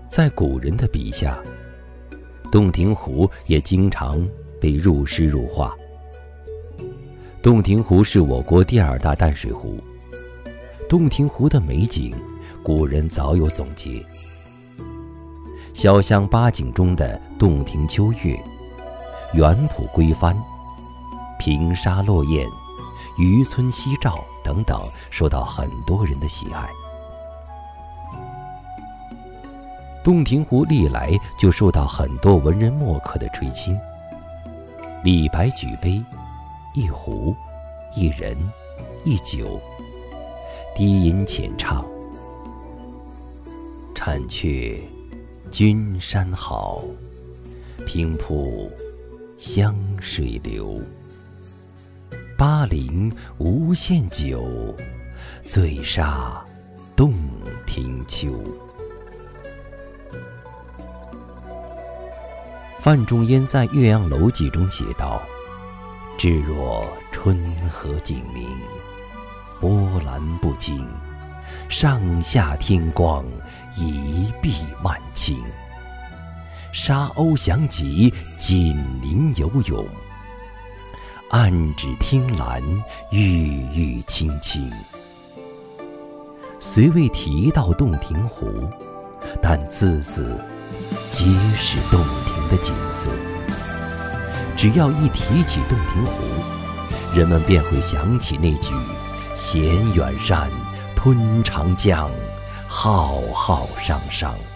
在古人的笔下，洞庭湖也经常被入诗入画。洞庭湖是我国第2大淡水湖，洞庭湖的美景，古人早有总结。潇湘八景中的洞庭秋月、园圃归帆、平沙落雁、渔村夕照等等，受到很多人的喜爱。洞庭湖历来就受到很多文人墨客的垂青。李白举杯，一壶，一人，一酒，低吟浅唱：婵却君山好，平铺湘水流。巴陵无限酒，醉杀洞庭秋。范仲淹在《岳阳楼记》中写道：至若春和景明，波澜不惊，上下天光，一碧万顷。沙鸥翔集，锦鳞游泳，岸芷汀兰，郁郁青青。虽未提到洞庭湖，但字字皆是洞庭的景色。只要一提起洞庭湖，人们便会想起那句衔远山吞长江，浩浩汤汤。